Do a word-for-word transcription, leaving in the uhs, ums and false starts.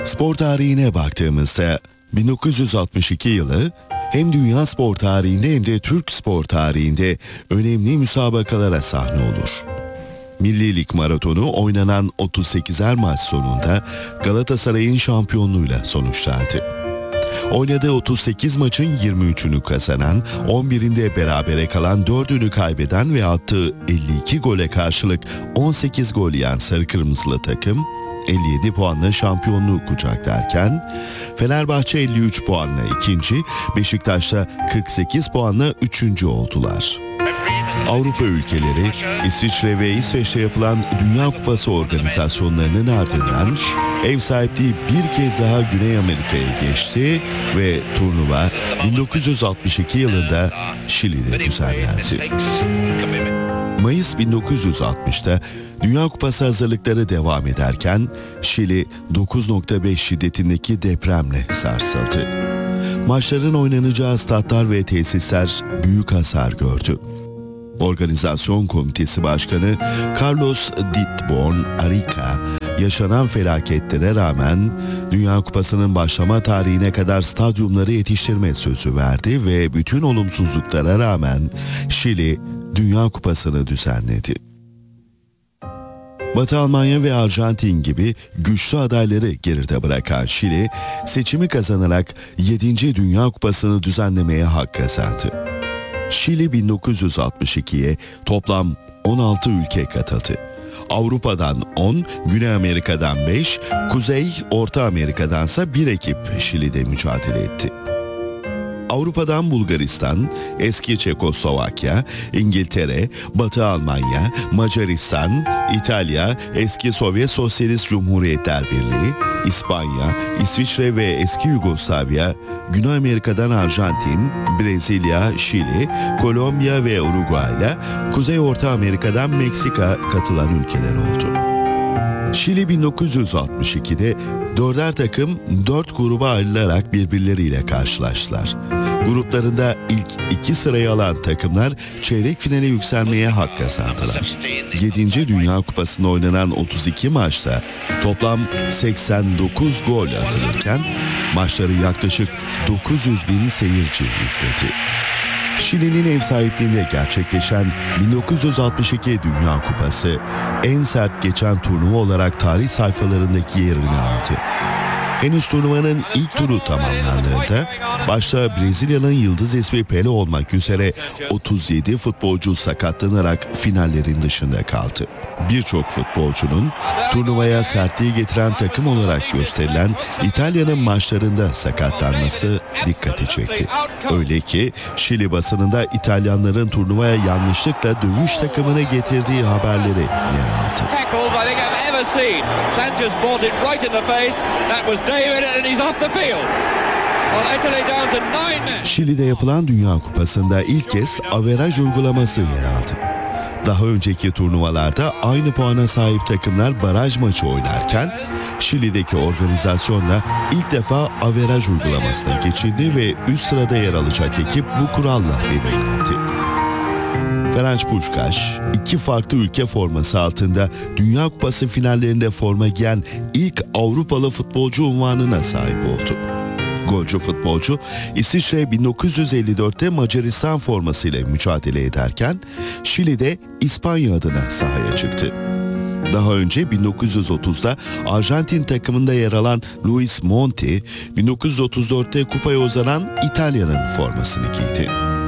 Spor tarihine baktığımızda bin dokuz yüz altmış iki yılı hem dünya spor tarihinde hem de Türk spor tarihinde önemli müsabakalara sahne olur. Milli Lig maratonu oynanan otuz sekizer maç sonunda Galatasaray'ın şampiyonluğuyla sonuçlandı. Oynadığı otuz sekiz maçın yirmi üçünü kazanan, on birinde berabere kalan, dördünü kaybeden ve attığı elli iki gole karşılık on sekiz gol yiyen sarı kırmızılı takım elli yedi puanla şampiyonluğu kucaklarken Fenerbahçe elli üç puanla ikinci, Beşiktaş'ta kırk sekiz puanla üçüncü oldular. Avrupa ülkeleri, İsviçre ve İsveç'te yapılan Dünya Kupası organizasyonlarının ardından ev sahipliği bir kez daha Güney Amerika'ya geçti ve turnuva bin dokuz yüz altmış iki yılında Şili'de düzenlendi. Mayıs bin dokuz yüz altmışta Dünya Kupası hazırlıkları devam ederken Şili dokuz nokta beş şiddetindeki depremle sarsıldı. Maçların oynanacağı statlar ve tesisler büyük hasar gördü. Organizasyon Komitesi Başkanı Carlos Ditborn Arica, yaşanan felaketlere rağmen Dünya Kupası'nın başlama tarihine kadar stadyumları yetiştirme sözü verdi ve bütün olumsuzluklara rağmen Şili Dünya Kupası'nı düzenledi. Batı Almanya ve Arjantin gibi güçlü adayları geride bırakan Şili, seçimi kazanarak yedinci Dünya Kupası'nı düzenlemeye hak kazandı. Şili bin dokuz yüz altmış ikiye toplam on altı ülke katıldı. Avrupa'dan on, Güney Amerika'dan beş, Kuzey, Orta Amerika'dansa bir ekip Şili'de mücadele etti. Avrupa'dan Bulgaristan, eski Çekoslovakya, İngiltere, Batı Almanya, Macaristan, İtalya, eski Sovyet Sosyalist Cumhuriyetler Birliği, İspanya, İsviçre ve eski Yugoslavya, Güney Amerika'dan Arjantin, Brezilya, Şili, Kolombiya ve Uruguay'la, Kuzey Orta Amerika'dan Meksika katılan ülkeler oldu. Şili bin dokuz yüz altmış ikide dörder takım dört gruba ayrılarak birbirleriyle karşılaştılar. Gruplarında ilk iki sırayı alan takımlar çeyrek finale yükselmeye hak kazandılar. yedinci Dünya Kupası'nda oynanan otuz iki maçta toplam seksen dokuz gol atılırken maçları yaklaşık dokuz yüz bin seyirci izledi. Şili'nin ev sahipliğinde gerçekleşen bin dokuz yüz altmış iki Dünya Kupası en sert geçen turnuva olarak tarih sayfalarındaki yerini aldı. Henüz turnuvanın ilk turu tamamlandığında başta Brezilya'nın yıldız ismi Pelé olmak üzere otuz yedi futbolcu sakatlanarak finallerin dışında kaldı. Birçok futbolcunun turnuvaya sertliği getiren takım olarak gösterilen İtalya'nın maçlarında sakatlanması dikkati çekti. Öyle ki Şili basınında İtalyanların turnuvaya yanlışlıkla dövüş takımını getirdiği haberleri yer aldı. Sanchez bought it right in the face. That was David and he's off the field. Well, Italy down to nine men. Şili'de yapılan Dünya Kupası'nda ilk kez averaj uygulaması yer aldı. Daha önceki turnuvalarda aynı puana sahip takımlar baraj maçı oynarken Şili'deki organizasyonla ilk defa averaj uygulamasına geçildi ve üst sırada yer alacak ekip bu kuralla belirlendi. Ferenc Puskás, iki farklı ülke forması altında Dünya Kupası finallerinde forma giyen ilk Avrupalı futbolcu unvanına sahip oldu. Golcü futbolcu, İsviçre bin dokuz yüz elli dörtte Macaristan formasıyla mücadele ederken Şili'de İspanya adına sahaya çıktı. Daha önce bin dokuz yüz otuzda Arjantin takımında yer alan Luis Monti, bin dokuz yüz otuz dörtte kupaya uzanan İtalya'nın formasını giydi.